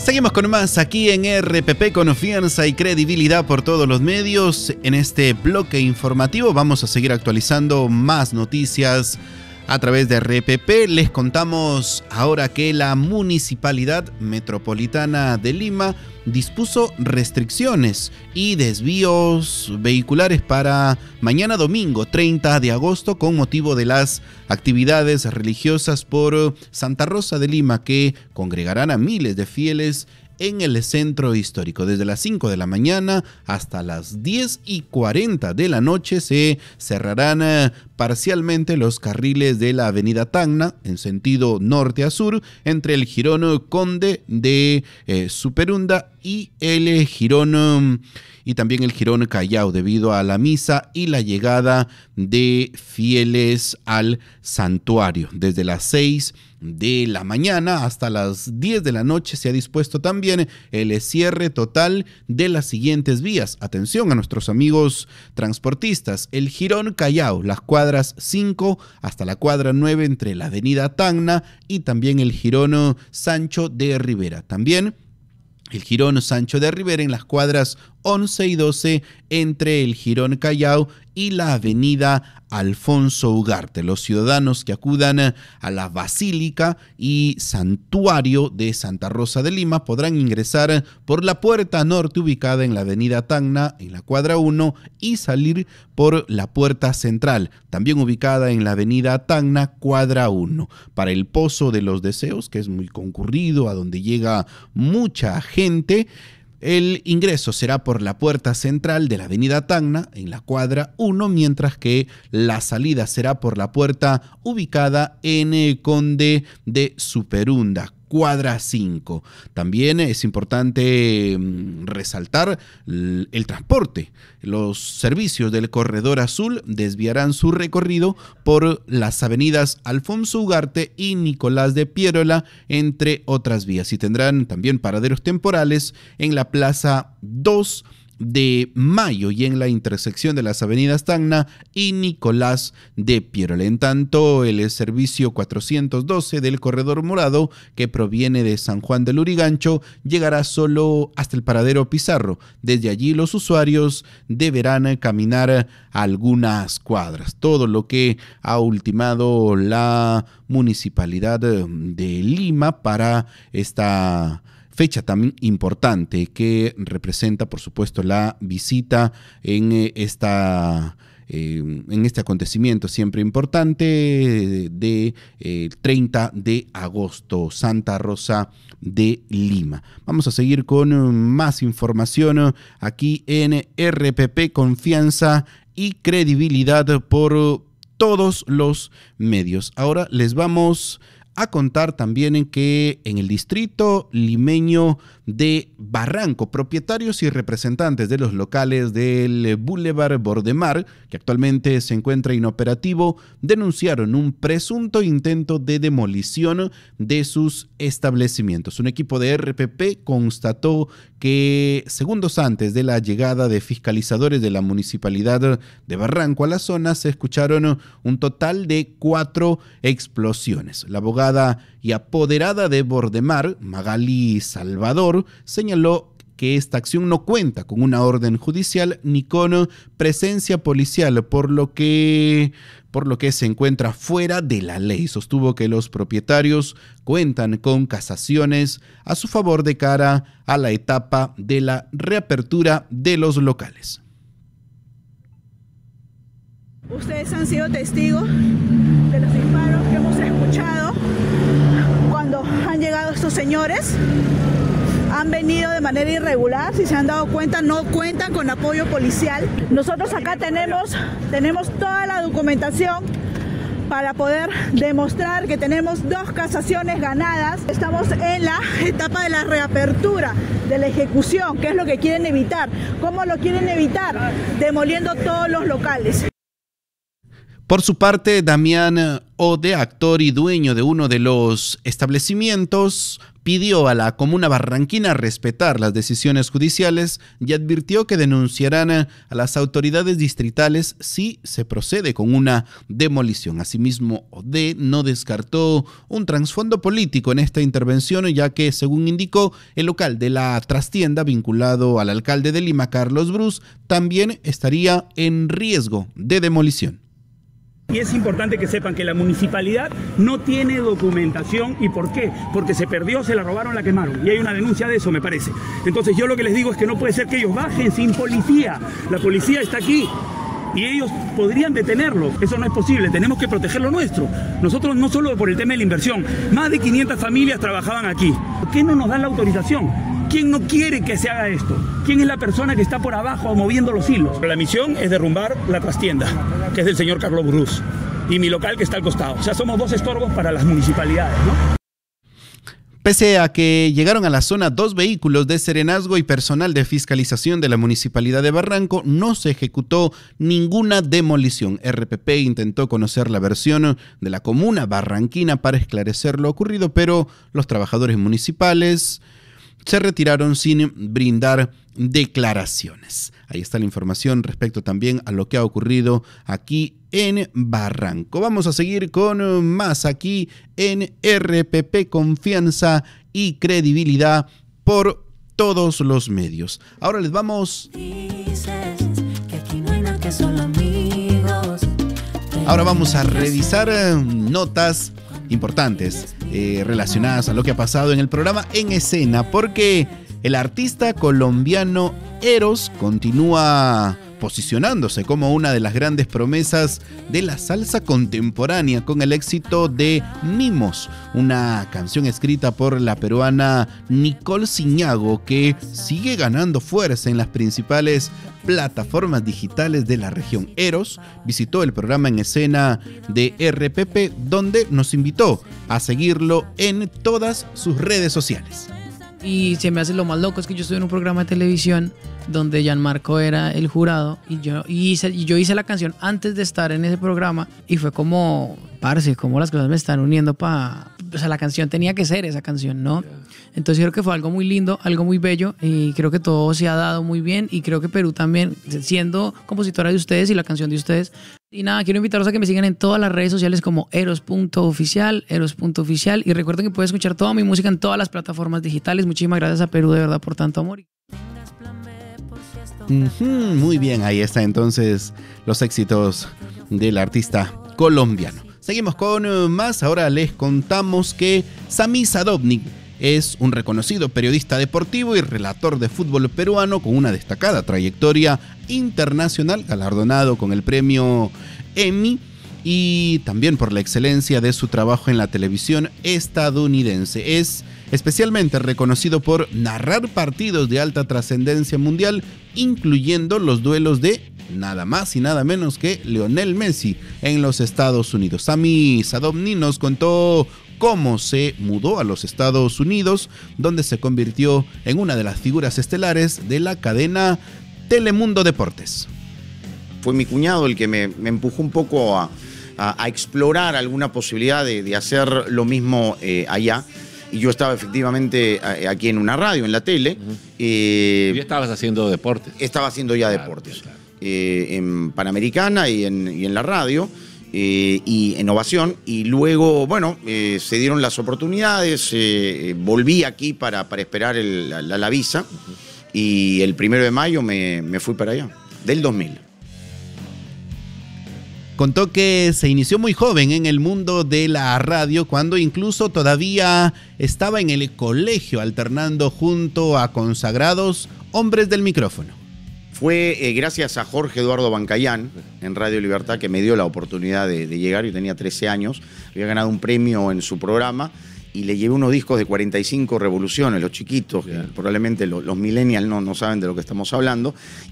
Seguimos con más aquí en RPP, confianza y credibilidad por todos los medios. En este bloque informativo vamos a seguir actualizando más noticias a través de RPP. Les contamos ahora que la Municipalidad Metropolitana de Lima dispuso restricciones y desvíos vehiculares para mañana domingo 30 de agosto con motivo de las actividades religiosas por Santa Rosa de Lima, que congregarán a miles de fieles en el centro histórico. Desde las 5 de la mañana hasta las 10:40 de la noche se cerrarán parcialmente los carriles de la avenida Tacna en sentido norte a sur entre el jirón Conde de Superunda y el jirón y también el jirón Callao, debido a la misa y la llegada de fieles al santuario. Desde las 6 de la mañana hasta las 10 de la noche se ha dispuesto también el cierre total de las siguientes vías. Atención a nuestros amigos transportistas: el jirón Callao, las cuadras 5 hasta la cuadra 9 entre la avenida Tacna y también el jirón Sancho de Rivera. También el jirón Sancho de Rivera en las cuadras 11 y 12 entre el jirón Callao y la avenida Alfonso Ugarte. Los ciudadanos que acudan a la Basílica y Santuario de Santa Rosa de Lima podrán ingresar por la puerta norte ubicada en la avenida Tacna en la cuadra 1 y salir por la puerta central, también ubicada en la avenida Tacna, cuadra 1. Para el Pozo de los Deseos, que es muy concurrido, a donde llega mucha gente, el ingreso será por la puerta central de la avenida Tacna en la cuadra 1, mientras que la salida será por la puerta ubicada en el Conde de Superunda, cuadra 5. También es importante resaltar el transporte. Los servicios del Corredor Azul desviarán su recorrido por las avenidas Alfonso Ugarte y Nicolás de Piérola, entre otras vías, y tendrán también paraderos temporales en la Plaza 2 de Mayo y en la intersección de las avenidas Tacna y Nicolás de Piérola. En tanto, el servicio 412 del Corredor Morado, que proviene de San Juan del Lurigancho, llegará solo hasta el paradero Pizarro. Desde allí los usuarios deberán caminar algunas cuadras. Todo lo que ha ultimado la Municipalidad de Lima para esta fecha tan importante que representa, por supuesto, la visita en este acontecimiento siempre importante de 30 de agosto, Santa Rosa de Lima. Vamos a seguir con más información aquí en RPP, confianza y credibilidad por todos los medios. Ahora les vamos a contar también en que en el distrito limeño de Barranco, propietarios y representantes de los locales del Boulevard Bordemar, que actualmente se encuentra inoperativo, denunciaron un presunto intento de demolición de sus establecimientos. Un equipo de RPP constató que segundos antes de la llegada de fiscalizadores de la Municipalidad de Barranco a la zona, se escucharon un total de 4 explosiones. La abogada y apoderada de Bordemar, Magali Salvador, señaló que esta acción no cuenta con una orden judicial ni con presencia policial, por lo que se encuentra fuera de la ley. Sostuvo que los propietarios cuentan con casaciones a su favor de cara a la etapa de la reapertura de los locales. Ustedes han sido testigos de los disparos que hemos escuchado cuando han llegado estos señores. Han venido de manera irregular, si se han dado cuenta, no cuentan con apoyo policial. Nosotros acá tenemos toda la documentación para poder demostrar que tenemos 2 casaciones ganadas. Estamos en la etapa de la reapertura, de la ejecución, que es lo que quieren evitar. ¿Cómo lo quieren evitar? Demoliendo todos los locales. Por su parte, Damián Ode, actor y dueño de uno de los establecimientos, pidió a la comuna barranquina respetar las decisiones judiciales y advirtió que denunciarán a las autoridades distritales si se procede con una demolición. Asimismo, Ode no descartó un trasfondo político en esta intervención, ya que, según indicó, el local de la trastienda vinculado al alcalde de Lima, Carlos Brus, también estaría en riesgo de demolición. Y es importante que sepan que la municipalidad no tiene documentación. ¿Y por qué? Porque se perdió, se la robaron, la quemaron. Y hay una denuncia de eso, me parece. Entonces yo lo que les digo es que no puede ser que ellos bajen sin policía. La policía está aquí y ellos podrían detenerlo. Eso no es posible, tenemos que proteger lo nuestro. Nosotros no solo por el tema de la inversión, más de 500 familias trabajaban aquí. ¿Por qué no nos dan la autorización? ¿Quién no quiere que se haga esto? ¿Quién es la persona que está por abajo moviendo los hilos? La misión es derrumbar la trastienda, que es del señor Carlos Brus, y mi local que está al costado. O sea, somos dos estorbos para las municipalidades, ¿no? Pese a que llegaron a la zona 2 vehículos de serenazgo y personal de fiscalización de la Municipalidad de Barranco, no se ejecutó ninguna demolición. RPP intentó conocer la versión de la comuna barranquina para esclarecer lo ocurrido, pero los trabajadores municipales se retiraron sin brindar declaraciones. Ahí está la información respecto también a lo que ha ocurrido aquí en Barranco. Vamos a seguir con más aquí en RPP, confianza y credibilidad por todos los medios. Ahora les vamos... Ahora vamos a revisar notas importantes relacionadas a lo que ha pasado en el programa En Escena, porque el artista colombiano Eros continúa posicionándose como una de las grandes promesas de la salsa contemporánea con el éxito de Mimos, una canción escrita por la peruana Nicole Ciñago que sigue ganando fuerza en las principales plataformas digitales de la región. Eros visitó el programa En Escena de RPP, donde nos invitó a seguirlo en todas sus redes sociales. Y se me hace lo más loco, es que yo estoy en un programa de televisión donde Gianmarco era el jurado y yo hice la canción antes de estar en ese programa y fue como, parce, como las cosas me están uniendo o sea, la canción tenía que ser esa canción, ¿no? Entonces creo que fue algo muy lindo, algo muy bello y creo que todo se ha dado muy bien y creo que Perú también, siendo compositora de ustedes y la canción de ustedes. Y nada, quiero invitarlos a que me sigan en todas las redes sociales como eros.oficial y recuerden que pueden escuchar toda mi música en todas las plataformas digitales. Muchísimas gracias a Perú de verdad por tanto amor. Muy bien, ahí está entonces los éxitos del artista colombiano. Seguimos con más. Ahora les contamos que Sami Sadovnik es un reconocido periodista deportivo y relator de fútbol peruano con una destacada trayectoria internacional, galardonado con el premio Emmy y también por la excelencia de su trabajo en la televisión estadounidense. Es especialmente reconocido por narrar partidos de alta trascendencia mundial, incluyendo los duelos de nada más y nada menos que Lionel Messi en los Estados Unidos. Sami Sadovnik nos contó cómo se mudó a los Estados Unidos, donde se convirtió en una de las figuras estelares de la cadena Telemundo Deportes. Fue mi cuñado el que me empujó un poco a explorar alguna posibilidad de hacer lo mismo allá. Y yo estaba efectivamente aquí en una radio, en la tele. ¿Y estabas haciendo deportes? Estaba haciendo ya deportes. Claro. En Panamericana y en la radio. Y en Ovación, y luego, bueno, se dieron las oportunidades, volví aquí para esperar la visa, y el 1 de mayo me fui para allá, del 2000. Contó que se inició muy joven en el mundo de la radio, cuando incluso todavía estaba en el colegio, alternando junto a consagrados hombres del micrófono. Fue gracias a Jorge Eduardo Bancayán en Radio Libertad que me dio la oportunidad de llegar. Yo tenía 13 años, había ganado un premio en su programa y le llevé unos discos de 45 revoluciones, los chiquitos, que probablemente los millennials no saben de lo que estamos hablando.